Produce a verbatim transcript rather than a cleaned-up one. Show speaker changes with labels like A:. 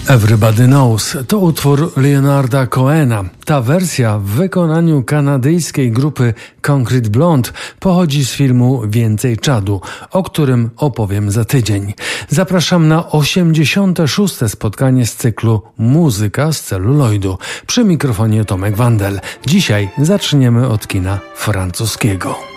A: Everybody Knows to utwór Leonarda Cohena. Ta wersja w wykonaniu kanadyjskiej grupy Concrete Blonde pochodzi z filmu Więcej czadu, o którym opowiem za tydzień. Zapraszam na osiemdziesiąte szóste spotkanie z cyklu Muzyka z celuloidu. Przy mikrofonie Tomek Wandel. Dzisiaj zaczniemy od kina francuskiego.